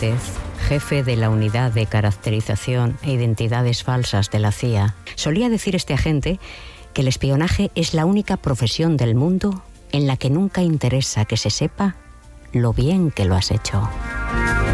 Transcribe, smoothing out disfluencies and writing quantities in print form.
Benítez, jefe de la Unidad de Caracterización e Identidades Falsas de la CIA, solía decir este agente que el espionaje es la única profesión del mundo en la que nunca interesa que se sepa lo bien que lo has hecho.